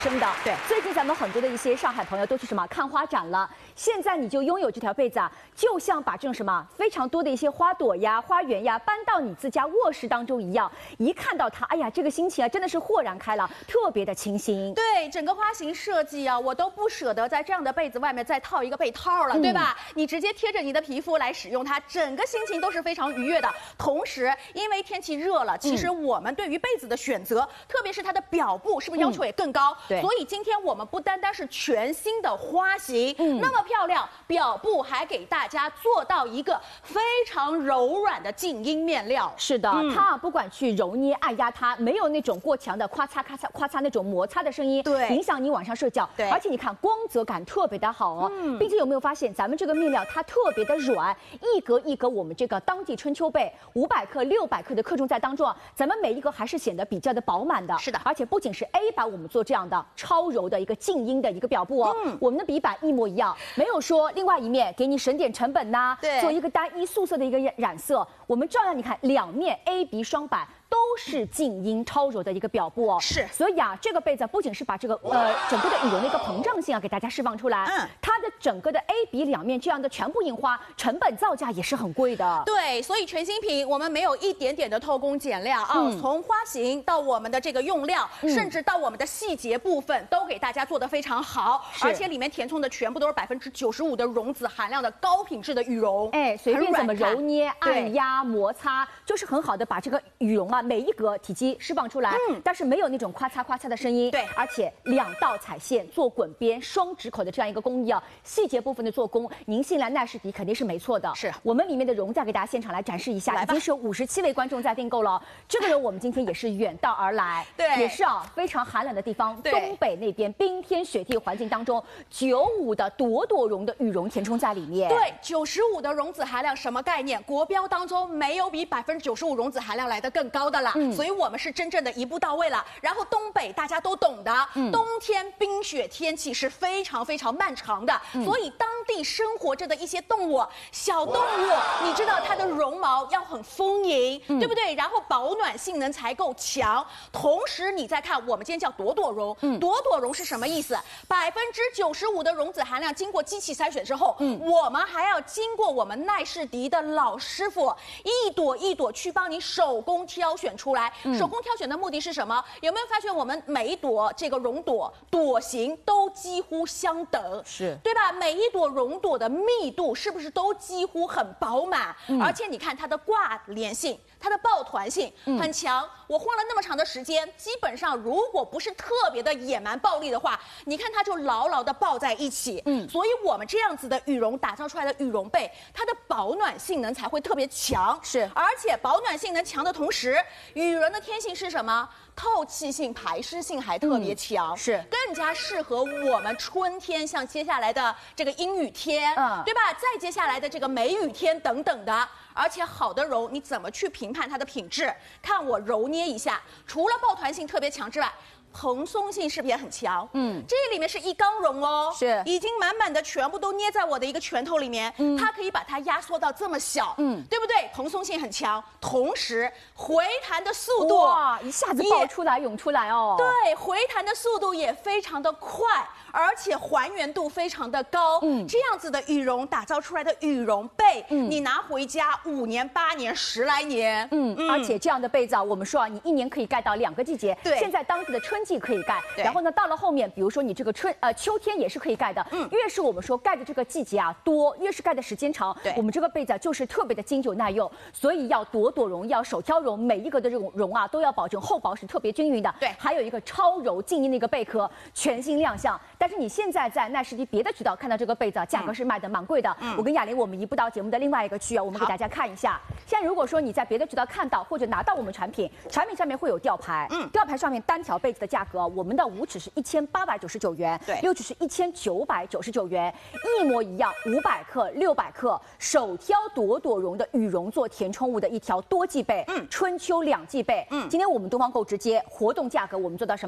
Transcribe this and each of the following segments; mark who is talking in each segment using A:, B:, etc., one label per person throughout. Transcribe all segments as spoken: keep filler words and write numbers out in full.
A: 真的，
B: 对，
A: 最近咱们很多的一些上海朋友都去什么看花展了。现在你就拥有这条被子啊，就像把这种什么非常多的一些花朵呀、花园呀搬到你自家卧室当中一样。一看到它，哎呀，这个心情啊，真的是豁然开朗，特别的清新。
B: 对，整个花型设计啊，我都不舍得在这样的被子外面再套一个被套了，嗯、对吧？你直接贴着你的皮肤来使用它，整个心情都是非常愉悦的。同时，因为天气热了，其实我们对于被子的选择，嗯、特别是它的表布，是不是要求也更高？嗯 所以今天我们不单单是全新的花型，嗯，那么漂亮，表布还给大家做到一个非常柔软的静音面料。
A: 是的，嗯、它不管去揉捏、按压它，没有那种过强的咔嚓咔嚓咔嚓那种摩擦的声音，
B: 对，
A: 影响你晚上睡觉。
B: 对，
A: 而且你看光泽感特别的好哦，嗯，并且有没有发现咱们这个面料它特别的软，一格一格我们这个当季春秋被五百克、六百克的克重在当中，咱们每一个还是显得比较的饱满的。
B: 是的，
A: 而且不仅是 A 版我们做这样的。 超柔的一个静音的一个表布哦，嗯、我们的笔板一模一样，没有说另外一面给你省点成本呐、啊，
B: 对，
A: 做一个单一素色的一个染色，我们照样你看两面 A B 双版。 都是静音超柔的一个表布哦，
B: 是，
A: 所以啊，这个被子不仅是把这个呃整个的羽绒的一个膨胀性啊给大家释放出来，嗯，它的整个的 A B 两面这样的全部印花，成本造价也是很贵的。
B: 对，所以全新品我们没有一点点的偷工减料啊，嗯、从花型到我们的这个用料，嗯、甚至到我们的细节部分，都给大家做得非常好，而且里面填充的全部都是百分之九十五的绒子含量的高品质的羽绒，
A: 哎，随便怎么揉捏、按压、摩擦，就是很好的把这个羽绒啊。 每一格体积释放出来，嗯，但是没有那种咔嚓咔嚓的声音，
B: 对，
A: 而且两道彩线做滚边双直口的这样一个工艺啊，细节部分的做工，您信赖奈士迪肯定是没错的。
B: 是我
A: 们里面的绒再给大家现场来展示一下，已经是有五十七位观众在订购了。这个人我们今天也是远道而来，
B: 对，
A: 也是啊非常寒冷的地方，东北那边冰天雪地环境当中，九五的朵朵绒的羽绒填充在里面。
B: 对，九十五的绒子含量什么概念？国标当中没有比百分之九十五绒子含量来的更高的了。 嗯、所以，我们是真正的一步到位了。然后，东北大家都懂的，嗯、冬天冰雪天气是非常非常漫长的，嗯、所以当地生活着的一些动物，小动物，你知道它的绒毛要很丰盈，嗯、对不对？然后保暖性能才够强。同时，你再看我们今天叫朵朵绒，嗯、朵朵绒是什么意思？百分之九十五的绒子含量经过机器筛选之后，嗯、我们还要经过我们奈士迪的老师傅一朵一朵去帮你手工挑选出来。 手工挑选的目的是什么？有没有发现我们每一朵这个绒朵朵型都几乎相等，
A: 是
B: 对吧？每一朵绒朵的密度是不是都几乎很饱满？嗯、而且你看它的挂连性。 它的抱团性很强，嗯、我花了那么长的时间，基本上如果不是特别的野蛮暴力的话，你看它就牢牢的抱在一起。嗯，所以我们这样子的羽绒打造出来的羽绒被，它的保暖性能才会特别强。
A: 是，
B: 而且保暖性能强的同时，羽绒的天性是什么？ 透气性、排湿性还特别强，
A: 嗯、是
B: 更加适合我们春天，像接下来的这个阴雨天，嗯，对吧？再接下来的这个梅雨天等等的，而且好的绒，你怎么去评判它的品质？看我揉捏一下，除了抱团性特别强之外。 蓬松性是不是也很强？嗯，这里面是一缸绒哦，
A: 是
B: 已经满满的全部都捏在我的一个拳头里面，嗯，它可以把它压缩到这么小，嗯，对不对？蓬松性很强，同时回弹的速度
A: 哇，一下子爆出来涌出来哦，
B: 对，回弹的速度也非常的快，而且还原度非常的高，嗯，这样子的羽绒打造出来的羽绒被，嗯，你拿回家五年、八年、十来年，
A: 嗯，嗯而且这样的被子啊，我们说啊，你一年可以盖到两个季节，
B: 对，
A: 现在当地的春。 季可以盖，然后呢，到了后面，比如说你这个春呃秋天也是可以盖的。嗯，越是我们说盖的这个季节啊多，越是盖的时间长，对，我们这个被子就是特别的经久耐用。所以要朵朵绒，要手挑绒，每一个的这种绒啊都要保证厚薄是特别均匀的。
B: 对，
A: 还有一个超柔静音的一个贝壳，全新亮相。但是你现在在奈士迪别的渠道看到这个被子啊，价格是卖的蛮贵的。嗯，我跟雅玲，我们移步到节目的另外一个区啊，我们给大家看一下。现在如果说你在别的渠道看到或者拿到我们产品，产品上面会有吊牌，嗯，吊牌上面单条被子的价格，我们的五尺是一千八百九十九元，
B: 对，
A: 六尺是一千九百九十九元，一模一样，五百克、六百克，手挑朵朵绒的羽绒做填充物的一条多季被，嗯，春秋两季被，嗯，今天我们东方购直接活动价格，我们做到什么？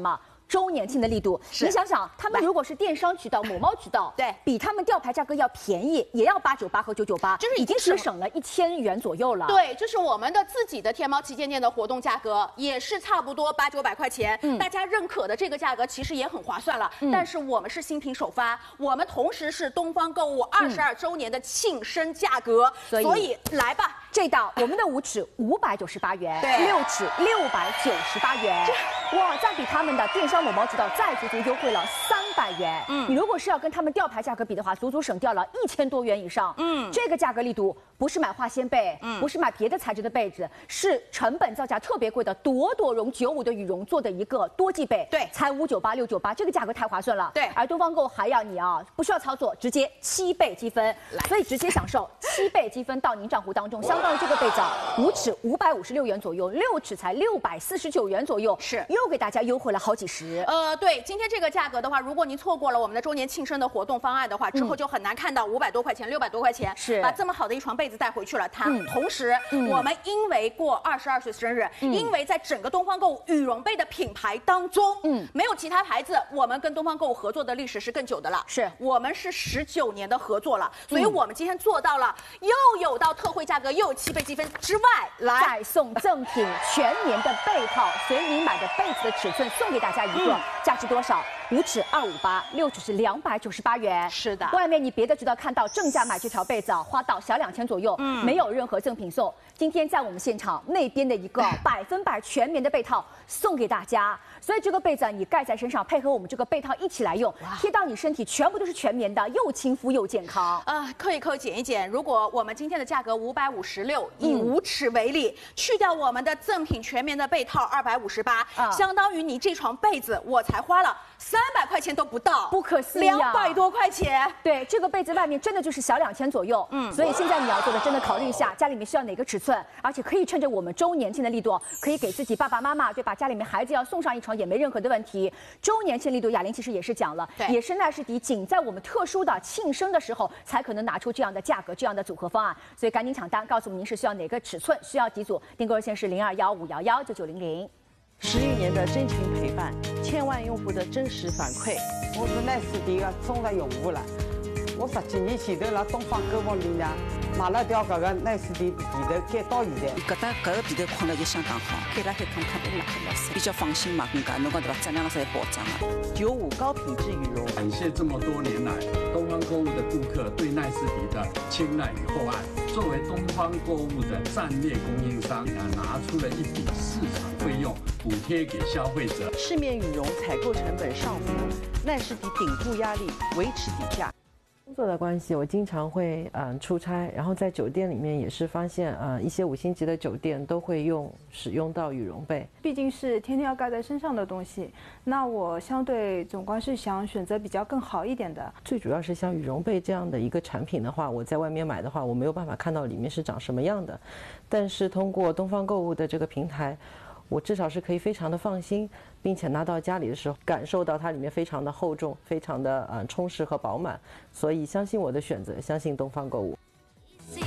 A: 周年庆的力度。你想想，他们如果是电商渠道、某猫渠道，
B: 对，
A: 比他们吊牌价格要便宜，也要八九八和九九八，
B: 就是
A: 已经是省了一千元左右了。
B: 对，这是我们的自己的天猫旗舰店的活动价格，也是差不多八九百块钱。嗯，大家认可的这个价格其实也很划算了。嗯，但是我们是新品首发，我们同时是东方购物二十二周年的庆生价格，所以所以来吧。
A: 这道我们的五尺五百九十八元，
B: 对，
A: 六尺六百九十八元，哇，再比他们的电商某猫渠道再足足优惠了三百元。嗯，你如果是要跟他们吊牌价格比的话，足足省掉了一千多元以上。嗯，这个价格力度不是买化纤被，嗯，不是买别的材质的被子，是成本造价特别贵的朵朵绒九五的羽绒做的一个多季被，
B: 对，
A: 才五九八六九八，这个价格太划算了。
B: 对，
A: 而东方购还要你啊，不需要操作，直接七倍积分，所以直接享受七倍积分到您账户当中，相当于这个被子五尺五百五十六元左右，六尺才六百四十九元左右，
B: 是
A: 又给大家优惠了好几十。
B: 呃，对，今天这个价格的话，如果您错过了我们的周年庆生的活动方案的话，之后就很难看到五百多块钱、六百多块钱，
A: 是
B: 把这么好的一床被子带回去了。它、嗯、同时、嗯，我们因为过二十二岁生日、嗯，因为在整个东方购物羽绒被的品牌当中，嗯，没有其他牌子，我们跟东方购物合作的历史是更久的了，
A: 是
B: 我们是十九年的合作了，所以我们今天做到了，又有到特惠价格，又有七倍积分之外，来
A: 再送赠品全棉的被套，随您买的被子的尺寸送给大家一个，嗯、价值多少？五尺二五八，六尺是两百九十八元。
B: 是的，
A: 外面你别的渠道看到正价买这条被子啊，花到小两千左右，嗯，没有任何赠品送。今天在我们现场那边的一个百分百全棉的被套送给大家，所以这个被子你盖在身上，配合我们这个被套一起来用，贴到你身体，全部都是全棉的，又亲肤又健康。
B: 啊、呃，扣一扣，减一减，如果我们今天的价格五百五十六，以五尺为例、嗯，去掉我们的赠品全棉的被套二百五十八，相当于你这床被子我才花了三百块钱都不到，
A: 不可思议、啊，
B: 两百多块钱。
A: 对，这个被子外面真的就是小两千左右，嗯，所以现在你要做的，真的考虑一下家里面需要哪个尺寸，而且可以趁着我们周年庆的力度，可以给自己爸爸妈妈，对吧？家里面孩子要送上一床也没任何的问题。周年庆力度，雅玲其实也是讲了，
B: 对，
A: 也是奈士迪仅在我们特殊的庆生的时候才可能拿出这样的价格、这样的组合方案，所以赶紧抢单，告诉我们您是需要哪个尺寸，需要几组，订购热线是零二幺五幺幺九九零零。
C: 十余年的真情陪伴，千万用户的真实反馈。
D: 我是奈士迪的忠实用户了。我十几年前头辣东方购物里呢买了条搿个奈士迪被头改到现在。
E: 搿搭搿个被头困了就相当好，盖了海康康都拿得比较放心嘛，更加侬讲对伐？质量是有保障的。
C: 九五高品质羽绒。
F: 感谢这么多年来东方购物的顾客对奈士迪的青睐与厚爱。作为东方购物的战略供应商，啊，拿出了一笔市场费用补贴给消费者。
C: 市面羽绒采购成本上浮，奈士迪顶住压力，维持底价。
G: 工作的关系，我经常会嗯、呃、出差，然后在酒店里面也是发现，呃一些五星级的酒店都会用使用到羽绒被，
H: 毕竟是天天要盖在身上的东西，那我相对总归是想选择比较更好一点的。
G: 最主要是像羽绒被这样的一个产品的话，我在外面买的话，我没有办法看到里面是长什么样的，但是通过东方购物的这个平台，我至少是可以非常的放心，并且拿到家里的时候感受到它里面非常的厚重，非常的呃充实和饱满，所以相信我的选择，相信东方购物。